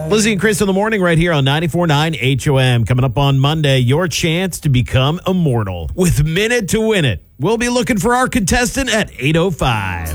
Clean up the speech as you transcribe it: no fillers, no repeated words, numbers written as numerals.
Lizzie and Chris in the morning right here on 94.9 HOM. Coming up on Monday, your chance to become immortal with Minute to Win It. We'll be looking for our contestant at 8:05.